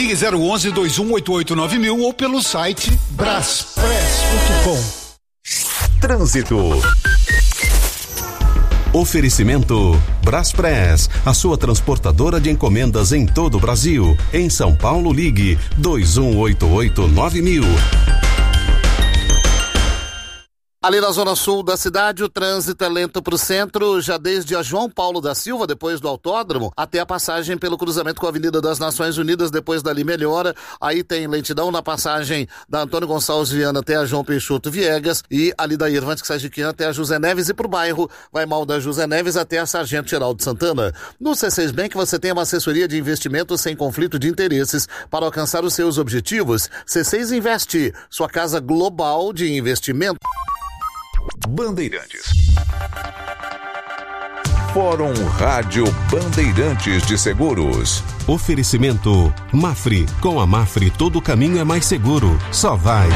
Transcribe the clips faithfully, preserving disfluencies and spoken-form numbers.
Ligue zero onze, dois um oito oito, nove mil ou pelo site braspress ponto com. Trânsito. Oferecimento Braspress, a sua transportadora de encomendas em todo o Brasil. Em São Paulo, ligue dois um oito oito, nove mil. Ali na zona sul da cidade, o trânsito é lento para o centro, já desde a João Paulo da Silva, depois do autódromo, até a passagem pelo cruzamento com a Avenida das Nações Unidas, depois dali melhora. Aí tem lentidão na passagem da Antônio Gonçalves Viana até a João Peixoto Viegas e ali da Irvantes Sagiquian até a José Neves, e pro bairro vai mal da José Neves até a Sargento Geraldo Santana. No C seis Bank você tem uma assessoria de investimentos sem conflito de interesses para alcançar os seus objetivos. C seis Investe, sua casa global de investimento. Bandeirantes. Fórum Rádio Bandeirantes de Seguros. Oferecimento Mafre. Com a Mafre todo caminho é mais seguro. Só vai.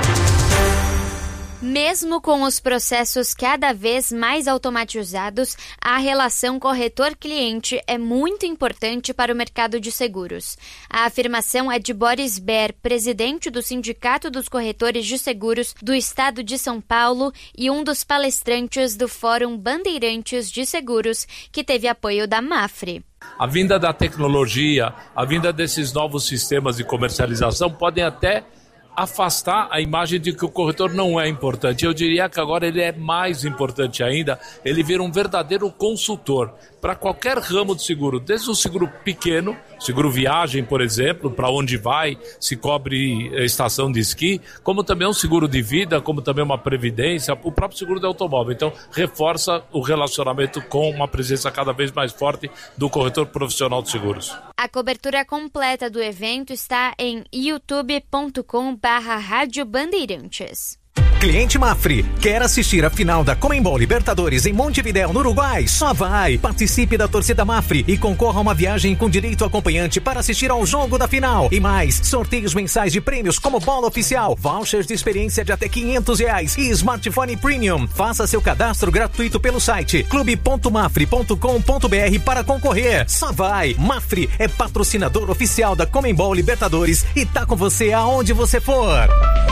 Mesmo com os processos cada vez mais automatizados, a relação corretor-cliente é muito importante para o mercado de seguros. A afirmação é de Boris Ber, presidente do Sindicato dos Corretores de Seguros do Estado de São Paulo e um dos palestrantes do Fórum Bandeirantes de Seguros, que teve apoio da Mafre. A vinda da tecnologia, a vinda desses novos sistemas de comercialização podem até afastar a imagem de que o corretor não é importante. Eu diria que agora ele é mais importante ainda, ele vira um verdadeiro consultor para qualquer ramo de seguro, desde um seguro pequeno, seguro viagem, por exemplo, para onde vai, se cobre estação de esqui, como também um seguro de vida, como também uma previdência, o próprio seguro de automóvel. Então, reforça o relacionamento com uma presença cada vez mais forte do corretor profissional de seguros. A cobertura completa do evento está em youtube ponto com barra Rádio Bandeirantes. Cliente Mafre, quer assistir a final da Conmebol Libertadores em Montevidéu, no Uruguai? Só vai! Participe da torcida Mafre e concorra a uma viagem com direito acompanhante para assistir ao jogo da final. E mais, sorteios mensais de prêmios como bola oficial, vouchers de experiência de até quinhentos reais e smartphone premium. Faça seu cadastro gratuito pelo site clube ponto mafre ponto com ponto br para concorrer. Só vai! Mafre é patrocinador oficial da Conmebol Libertadores e tá com você aonde você for.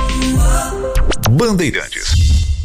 Bandeirantes.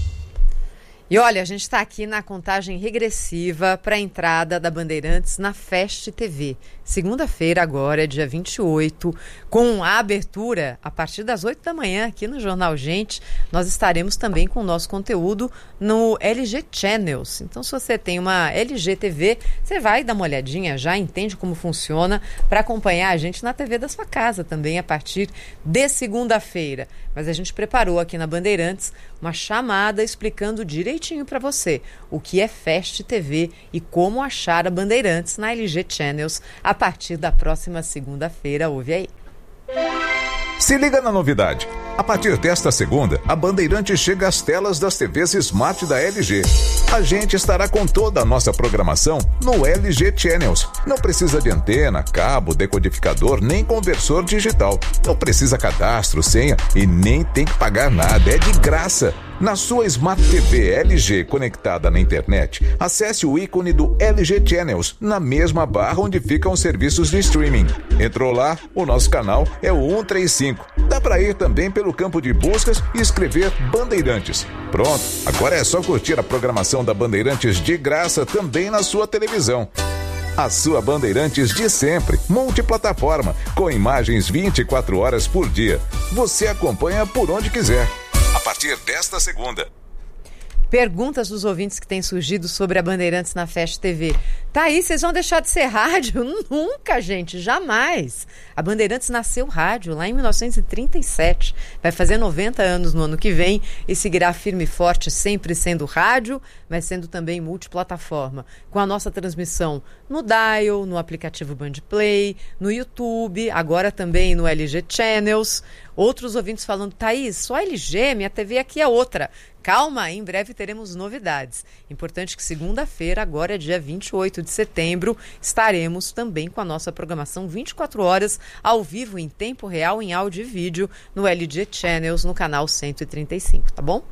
E olha, a gente está aqui na contagem regressiva para a entrada da Bandeirantes na Fest T V. Segunda-feira agora, é dia vinte e oito, com a abertura a partir das oito da manhã aqui no Jornal Gente. Nós estaremos também com o nosso conteúdo no L G Channels. Então, se você tem uma L G T V, você vai dar uma olhadinha, já entende como funciona para acompanhar a gente na T V da sua casa também a partir de segunda-feira. Mas a gente preparou aqui na Bandeirantes uma chamada explicando direitinho para você o que é Fest T V e como achar a Bandeirantes na L G Channels a partir da próxima segunda-feira. Ouve aí. Se liga na novidade. A partir desta segunda, a Bandeirantes chega às telas das T Vs Smart da L G. A gente estará com toda a nossa programação no L G Channels. Não precisa de antena, cabo, decodificador, nem conversor digital. Não precisa cadastro, senha e nem tem que pagar nada. É de graça. Na sua Smart T V L G conectada na internet, acesse o ícone do L G Channels na mesma barra onde ficam os serviços de streaming. Entrou lá? O nosso canal é o cento e trinta e cinco. Dá para ir também pelo campo de buscas e escrever Bandeirantes. Pronto, agora é só curtir a programação da Bandeirantes de graça também na sua televisão. A sua Bandeirantes de sempre, multiplataforma, com imagens vinte e quatro horas por dia. Você acompanha por onde quiser. A partir desta segunda. Perguntas dos ouvintes que têm surgido sobre a Bandeirantes na Fest T V. Tá aí, vocês vão deixar de ser rádio? Nunca, gente, jamais. A Bandeirantes nasceu rádio lá em mil novecentos e trinta e sete. Vai fazer noventa anos no ano que vem e seguirá firme e forte, sempre sendo rádio, mas sendo também multiplataforma. Com a nossa transmissão no Dial, no aplicativo Bandplay, no YouTube, agora também no L G Channels. Outros ouvintes falando, Thaís, só L G, minha T V aqui é outra. Calma, em breve teremos novidades. Importante que segunda-feira, agora é dia vinte e oito de setembro, estaremos também com a nossa programação vinte e quatro horas, ao vivo, em tempo real, em áudio e vídeo, no L G Channels, no canal cento e trinta e cinco, tá bom?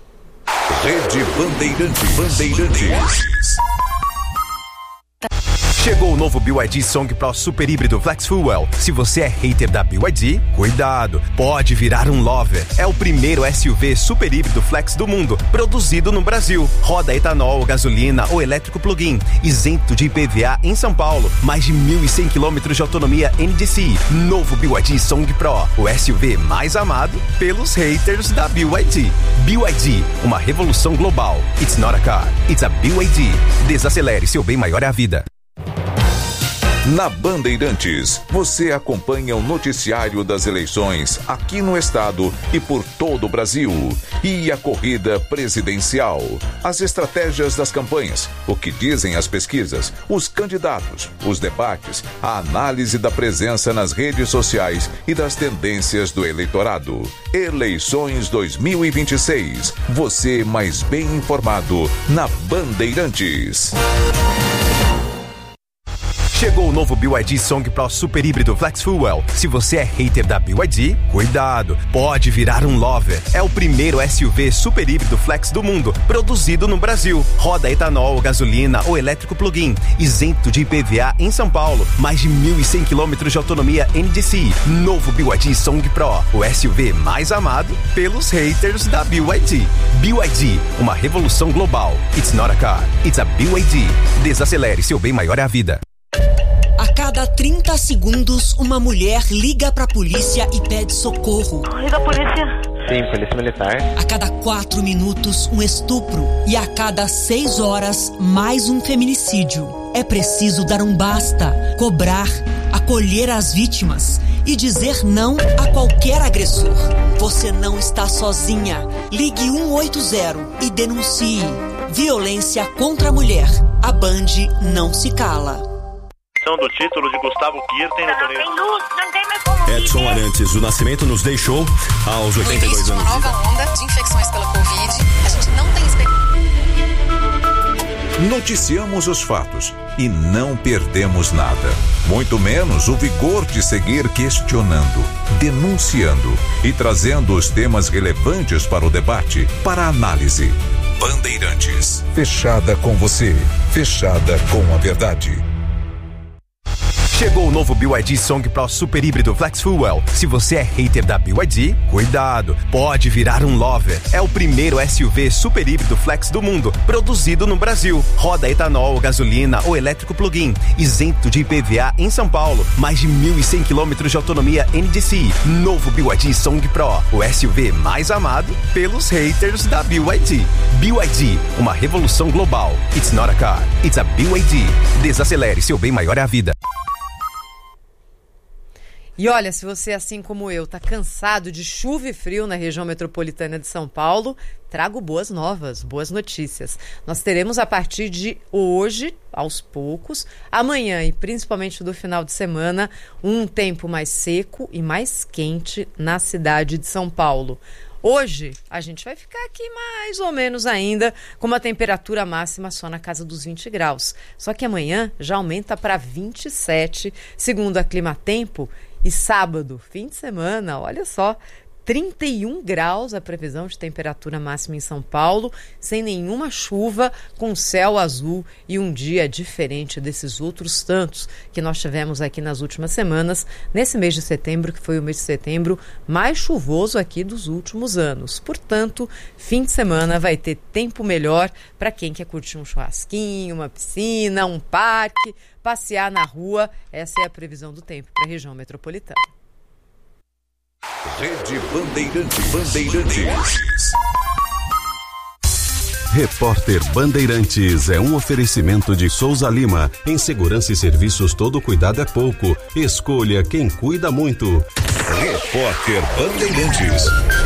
Rede Bandeirantes. Bandeirantes. Chegou o novo B Y D Song Pro Super Híbrido Flex Fuel. Se você é hater da B Y D, cuidado, pode virar um lover. É o primeiro S U V super híbrido flex do mundo, produzido no Brasil. Roda etanol, gasolina ou elétrico plug-in, isento de I P V A em São Paulo. Mais de mil e cem quilômetros de autonomia N D C I. Novo B Y D Song Pro, o S U V mais amado pelos haters da B Y D. B Y D, uma revolução global. It's not a car, it's a B Y D. Desacelere, seu bem maior é a vida. Na Bandeirantes, você acompanha o noticiário das eleições aqui no estado e por todo o Brasil. E a corrida presidencial, as estratégias das campanhas, o que dizem as pesquisas, os candidatos, os debates, a análise da presença nas redes sociais e das tendências do eleitorado. Eleições dois mil e vinte e seis. Você mais bem informado na Bandeirantes. Chegou o novo B Y D Song Pro Super Híbrido Flex Fuel. Se você é hater da B Y D, cuidado, pode virar um lover. É o primeiro S U V super híbrido flex do mundo, produzido no Brasil. Roda etanol, gasolina ou elétrico plug-in, isento de I P V A em São Paulo. Mais de mil e cem quilômetros de autonomia N D C I. Novo B Y D Song Pro, o S U V mais amado pelos haters da B Y D. B Y D, uma revolução global. It's not a car, it's a B Y D. Desacelere, seu bem maior é a vida. A cada trinta segundos, uma mulher liga pra polícia e pede socorro. Liga a polícia. Sim, polícia militar. A cada quatro minutos, um estupro. E a cada seis horas, mais um feminicídio. É preciso dar um basta, cobrar, acolher as vítimas e dizer não a qualquer agressor. Você não está sozinha. Ligue um oito zero e denuncie. Violência contra a mulher. A Band não se cala. Do título de Gustavo Kirten no torneio. Não tem luz, não tem mais como Edson Arantes do Nascimento nos deixou aos oitenta e dois anos. Uma nova onda de infecções pela Covid. A gente não tem expectativa. Noticiamos os fatos e não perdemos nada. Muito menos o vigor de seguir questionando, denunciando e trazendo os temas relevantes para o debate, para a análise. Bandeirantes. Fechada com você. Fechada com a verdade. Chegou o novo B Y D Song Pro Super Híbrido Flex Fuel. Se você é hater da B Y D, cuidado, pode virar um lover. É o primeiro S U V super híbrido flex do mundo, produzido no Brasil. Roda etanol, gasolina ou elétrico plug-in, isento de I P V A em São Paulo. Mais de mil e cem quilômetros de autonomia N D C I. Novo B Y D Song Pro, o S U V mais amado pelos haters da B Y D. B Y D, uma revolução global. It's not a car, it's a B Y D. Desacelere, seu bem maior é a vida. E olha, se você, assim como eu, está cansado de chuva e frio na região metropolitana de São Paulo, trago boas novas, boas notícias. Nós teremos a partir de hoje, aos poucos, amanhã e principalmente do final de semana, um tempo mais seco e mais quente na cidade de São Paulo. Hoje, a gente vai ficar aqui mais ou menos ainda com uma temperatura máxima só na casa dos vinte graus. Só que amanhã já aumenta para vinte e sete, segundo a Climatempo. E sábado, fim de semana, olha só, trinta e um graus a previsão de temperatura máxima em São Paulo, sem nenhuma chuva, com céu azul e um dia diferente desses outros tantos que nós tivemos aqui nas últimas semanas, nesse mês de setembro, que foi o mês de setembro mais chuvoso aqui dos últimos anos. Portanto, fim de semana vai ter tempo melhor para quem quer curtir um churrasquinho, uma piscina, um parque, passear na rua. Essa é a previsão do tempo para a região metropolitana. Rede Bandeirantes. Bandeirantes. Repórter Bandeirantes é um oferecimento de Souza Lima. Em segurança e serviços, todo cuidado é pouco. Escolha quem cuida muito. Repórter Bandeirantes.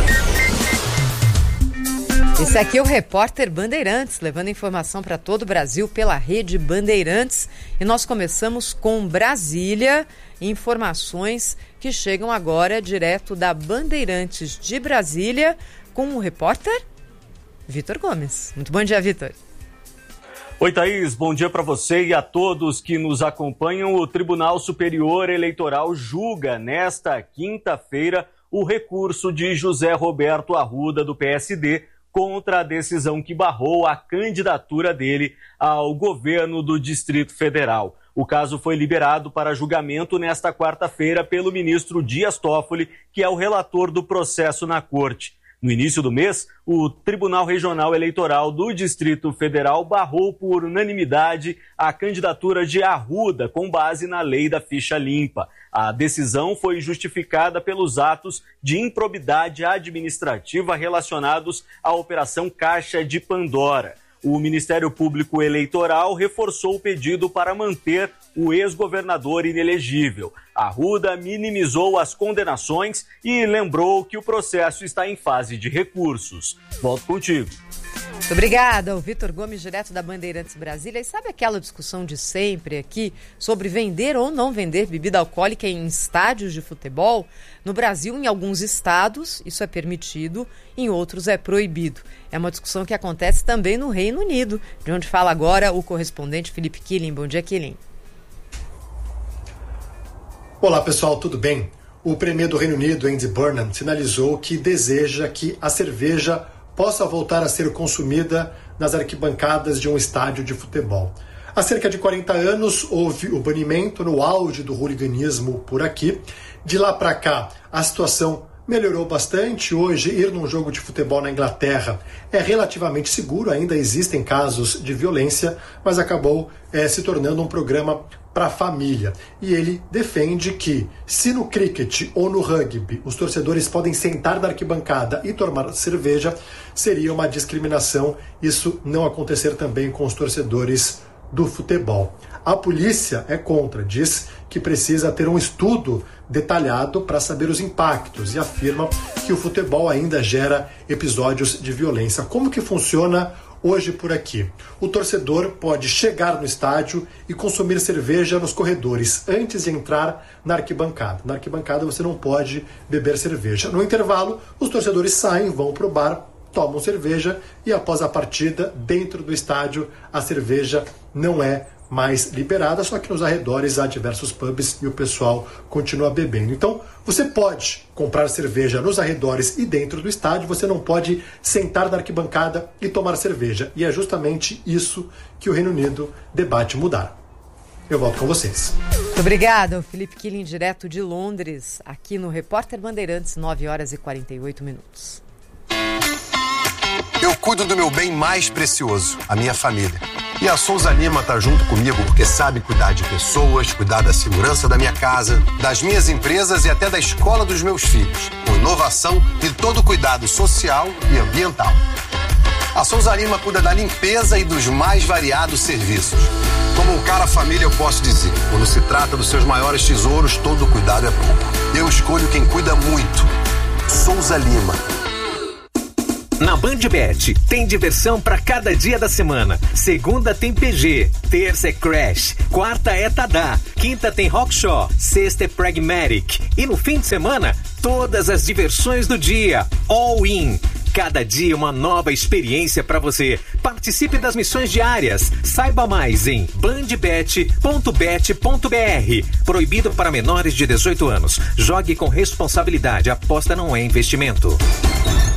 Esse aqui é o Repórter Bandeirantes, levando informação para todo o Brasil pela Rede Bandeirantes. E nós começamos com Brasília, informações que chegam agora direto da Bandeirantes de Brasília, com o repórter Vitor Gomes. Muito bom dia, Vitor. Oi, Thaís, bom dia para você e a todos que nos acompanham. O Tribunal Superior Eleitoral julga nesta quinta-feira o recurso de José Roberto Arruda, do P S D, contra a decisão que barrou a candidatura dele ao governo do Distrito Federal. O caso foi liberado para julgamento nesta quarta-feira pelo ministro Dias Toffoli, que é o relator do processo na corte. No início do mês, o Tribunal Regional Eleitoral do Distrito Federal barrou por unanimidade a candidatura de Arruda com base na lei da ficha limpa. A decisão foi justificada pelos atos de improbidade administrativa relacionados à Operação Caixa de Pandora. O Ministério Público Eleitoral reforçou o pedido para manter o ex-governador inelegível. Arruda minimizou as condenações e lembrou que o processo está em fase de recursos. Volto contigo. Muito obrigada, o Vitor Gomes, direto da Bandeirantes Brasília. E sabe aquela discussão de sempre aqui sobre vender ou não vender bebida alcoólica em estádios de futebol? No Brasil, em alguns estados, isso é permitido, em outros é proibido. É uma discussão que acontece também no Reino Unido, de onde fala agora o correspondente Felipe Killing. Bom dia, Killing. Olá, pessoal, tudo bem? O premier do Reino Unido, Andy Burnham, sinalizou que deseja que a cerveja possa voltar a ser consumida nas arquibancadas de um estádio de futebol. Há cerca de quarenta anos houve o banimento no auge do hooliganismo por aqui. De lá para cá, a situação melhorou bastante. Hoje, ir num jogo de futebol na Inglaterra é relativamente seguro. Ainda existem casos de violência, mas acabou é, se tornando um programa para a família. E ele defende que, se no cricket ou no rugby os torcedores podem sentar na arquibancada e tomar cerveja, seria uma discriminação isso não acontecer também com os torcedores do futebol. A polícia é contra, diz que precisa ter um estudo detalhado para saber os impactos e afirma que o futebol ainda gera episódios de violência. Como que funciona hoje por aqui? O torcedor pode chegar no estádio e consumir cerveja nos corredores antes de entrar na arquibancada. Na arquibancada você não pode beber cerveja. No intervalo, os torcedores saem, vão para o bar, tomam cerveja e após a partida, dentro do estádio, a cerveja não é mais liberada, só que nos arredores há diversos pubs e o pessoal continua bebendo. Então, você pode comprar cerveja nos arredores e dentro do estádio, você não pode sentar na arquibancada e tomar cerveja. E é justamente isso que o Reino Unido debate mudar. Eu volto com vocês. Muito obrigada, o Felipe Killing, direto de Londres, aqui no Repórter Bandeirantes, nove horas e quarenta e oito minutos. Eu cuido do meu bem mais precioso, a minha família. E a Souza Lima está junto comigo porque sabe cuidar de pessoas, cuidar da segurança da minha casa, das minhas empresas e até da escola dos meus filhos, com inovação e todo o cuidado social e ambiental. A Souza Lima cuida da limpeza e dos mais variados serviços. Como um cara família, eu posso dizer, quando se trata dos seus maiores tesouros, todo cuidado é pouco. Eu escolho quem cuida muito. Souza Lima. Na BandBet, tem diversão para cada dia da semana. Segunda tem P G, terça é Crash, quarta é Tadá, quinta tem Rockshaw, sexta é Pragmatic. E no fim de semana, todas as diversões do dia. All in. Cada dia uma nova experiência para você. Participe das missões diárias. Saiba mais em bandbet ponto bet ponto br. Proibido para menores de dezoito anos. Jogue com responsabilidade. A aposta não é investimento.